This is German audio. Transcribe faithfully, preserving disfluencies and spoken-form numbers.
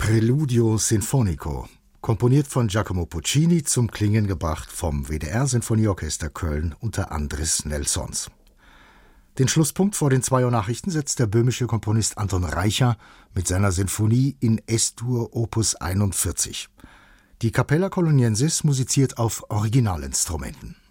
Preludio Sinfonico, komponiert von Giacomo Puccini, zum Klingen gebracht vom W D R-Sinfonieorchester Köln unter Andris Nelsons. Den Schlusspunkt vor den zwei Uhr Nachrichten setzt der böhmische Komponist Anton Reicha mit seiner Sinfonie in Es-Dur Opus einundvierzig. Die Capella Coloniensis musiziert auf Originalinstrumenten.